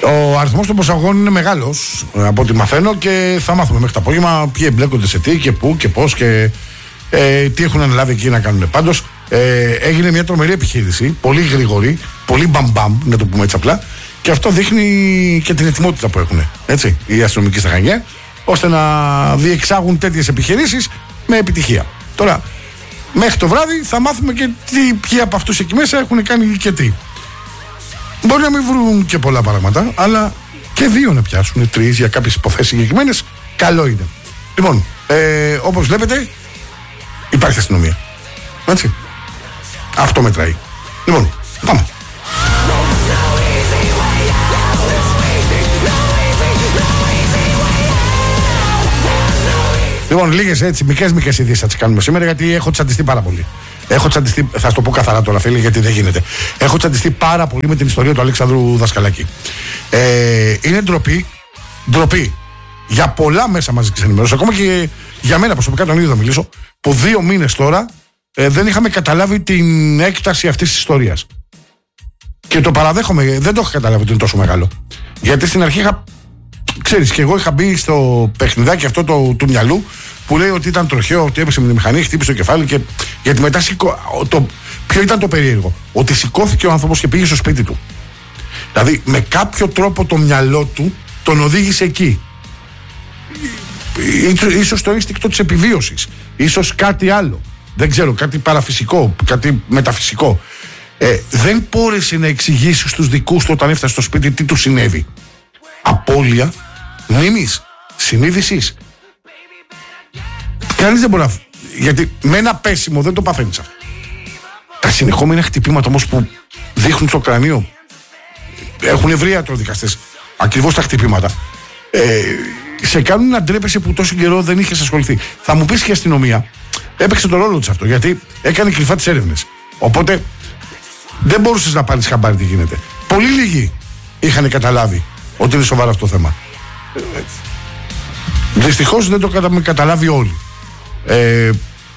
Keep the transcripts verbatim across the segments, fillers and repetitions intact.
Ο αριθμός των προσαγωγών είναι μεγάλος από ό,τι μαθαίνω και θα μάθουμε μέχρι το απόγευμα ποιοι εμπλέκονται σε τι και πού και πώς και ε, τι έχουν αναλάβει εκεί να κάνουν. Πάντως ε, έγινε μια τρομερή επιχείρηση, πολύ γρήγορη, πολύ μπαμπαμ, να το πούμε έτσι απλά, και αυτό δείχνει και την ετοιμότητα που έχουν, έτσι, οι αστυνομικοί στα Χανιά, ώστε να διεξάγουν τέτοιες επιχειρήσεις με επιτυχία. Τώρα, μέχρι το βράδυ θα μάθουμε και τι, ποιοι από αυτούς εκεί μέσα έχουν κάνει και τι. Μπορεί να μην βρουν και πολλά πράγματα, αλλά και δύο να πιάσουν, τρεις για κάποιες υποθέσεις συγκεκριμένες, καλό είναι. Λοιπόν, ε, όπως βλέπετε, υπάρχει αστυνομία. Έτσι. Αυτό μετράει. Λοιπόν, πάμε. Λοιπόν, λίγες έτσι, μικρές μικρές ειδήσεις θα τις κάνουμε σήμερα, γιατί έχω τσαντιστεί πάρα πολύ. Έχω τσαντιστεί, θα σου το πω καθαρά τώρα, φίλοι, γιατί δεν γίνεται. Έχω τσαντιστεί πάρα πολύ με την ιστορία του Αλέξανδρου Δασκαλάκη. Ε, είναι ντροπή, ντροπή για πολλά μέσα μαζικής ενημέρωσης, ακόμα και για μένα προσωπικά, τον ίδιο θα μιλήσω, που δύο μήνες τώρα ε, δεν είχαμε καταλάβει την έκταση αυτής της ιστορίας. Και το παραδέχομαι, δεν το είχα καταλάβει ότι είναι τόσο μεγάλο. Γιατί στην αρχή είχα, ξέρεις, και εγώ είχα μπει στο παιχνιδάκι αυτό το, του μυαλού που λέει ότι ήταν τροχαίο, ότι έπεσε με τη μηχανή, χτύπησε το κεφάλι και. Γιατί μετά σηκώ, το, ποιο ήταν το περίεργο? Ότι σηκώθηκε ο άνθρωπος και πήγε στο σπίτι του. Δηλαδή με κάποιο τρόπο το μυαλό του τον οδήγησε εκεί. Ίσως το ένστικτο της επιβίωσης, ίσως κάτι άλλο. Δεν ξέρω, κάτι παραφυσικό, κάτι μεταφυσικό. Ε, δεν μπόρεσε να εξηγήσει στους δικούς του όταν έφτασε στο σπίτι τι του συνέβη. Απώλεια μνήμης, συνείδησης. Κανείς δεν μπορεί να. Γιατί με ένα πέσιμο δεν το παθαίνεις αυτό. Τα συνεχόμενα χτυπήματα όμως που δείχνουν στο κρανίο, έχουν βρει ιατροδικαστές ακριβώς τα χτυπήματα, ε, σε κάνουν να ντρέπεσαι που τόσο καιρό δεν είχες ασχοληθεί. Θα μου πεις και η αστυνομία έπαιξε τον ρόλο της αυτό, γιατί έκανε κρυφά τις έρευνες. Οπότε δεν μπορούσες να πάρεις χαμπάρι τι γίνεται. Πολύ λίγοι είχαν καταλάβει ότι είναι σοβαρό αυτό το θέμα. Ε, δυστυχώς δεν το είχαμε καταλάβει όλοι. Ε,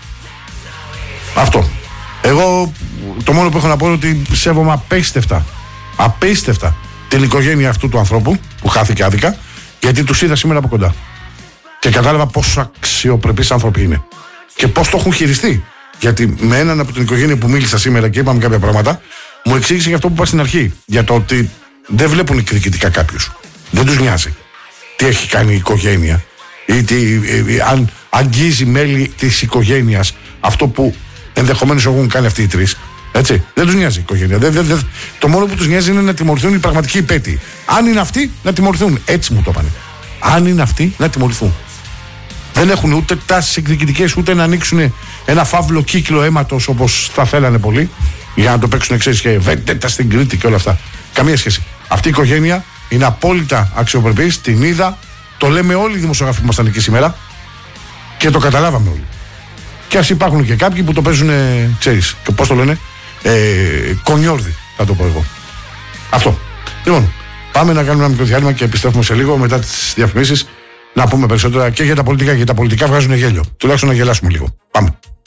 αυτό. Εγώ το μόνο που έχω να πω είναι ότι σέβομαι απίστευτα, απίστευτα την οικογένεια αυτού του ανθρώπου που χάθηκε άδικα, γιατί τους είδα σήμερα από κοντά και κατάλαβα πόσο αξιοπρεπείς άνθρωποι είναι και πώς το έχουν χειριστεί. Γιατί με έναν από την οικογένεια που μίλησα σήμερα και είπαμε κάποια πράγματα, μου εξήγησε για αυτό που είπα στην αρχή, για το ότι δεν βλέπουν εκδικητικά κάποιους, δεν τους νοιάζει τι έχει κάνει η οικογένεια ή τι, ε, αν αγγίζει μέλη της οικογένειας αυτό που ενδεχομένως έχουν κάνει αυτοί οι τρεις. Έτσι. Δεν τους νοιάζει η οικογένεια. Δεν, δεν, δεν. Το μόνο που τους νοιάζει είναι να τιμωρηθούν οι πραγματικοί υπέτειοι. Αν είναι αυτοί, να τιμωρηθούν. Έτσι μου το είπανε. Αν είναι αυτοί, να τιμωρηθούν. Δεν έχουν ούτε τάσεις εκδικητικές, ούτε να ανοίξουν ένα φαύλο κύκλο αίματος όπως θα θέλανε πολλοί, για να το παίξουν εξής και βεντέτα στην Κρήτη και όλα αυτά. Καμία σχέση. Αυτή η οικογένεια είναι απόλυτα αξιοπρεπής. Την είδα. Το λέμε όλοι οι δημοσιογράφοι που ήμασταν εκεί σήμερα και το καταλάβαμε όλοι. Και ας υπάρχουν και κάποιοι που το παίζουν, ξέρεις, και πώς το λένε, ε, κονιόρδι, θα το πω εγώ. Αυτό. Λοιπόν, πάμε να κάνουμε ένα μικρό διάλειμμα και επιστρέφουμε σε λίγο μετά τις διαφημίσεις να πούμε περισσότερα και για τα πολιτικά. Γιατί τα πολιτικά βγάζουν γέλιο. Τουλάχιστον να γελάσουμε λίγο. Πάμε.